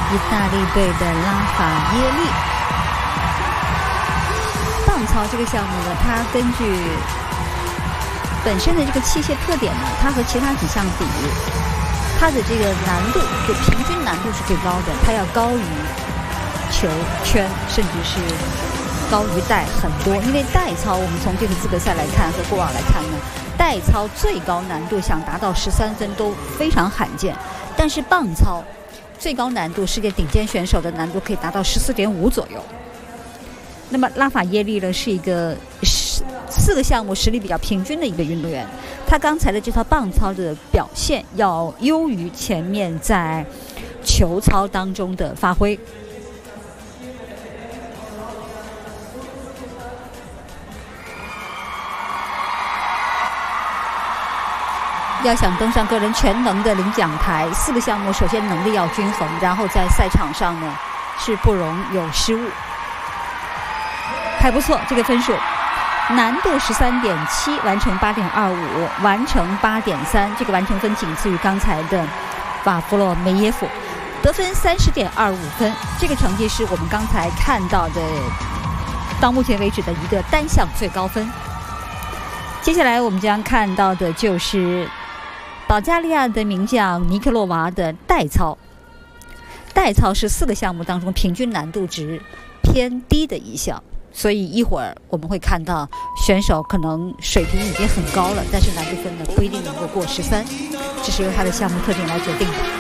意大利队的拉法耶利。棒操这个项目呢，它根据本身的这个器械特点呢，它和其他几项比，它的这个难度就平均难度是最高的，它要高于球圈，甚至是高于带很多。因为带操我们从这个资格赛来看和过往来看呢，带操最高难度想达到13分都非常罕见，但是棒操最高难度世界顶尖选手的难度可以达到14.5左右。那么拉法耶利呢，是一个4个项目实力比较平均的一个运动员，他刚才的这套棒操的表现要优于前面在球操当中的发挥。要想登上个人全能的领奖台，4个项目首先能力要均衡，然后在赛场上呢是不容有失误。还不错，这个分数难度13.7，完成8.25，完成8.3，这个完成分仅次于刚才的瓦夫洛梅耶夫，得分30.25分，这个成绩是我们刚才看到的到目前为止的一个单项最高分。接下来我们将看到的就是保加利亚的名将尼克洛娃的带操。带操是4个项目当中平均难度值偏低的一项，所以一会儿我们会看到选手可能水平已经很高了，但是难度分呢不一定能够过13，这是由他的项目特点来决定的。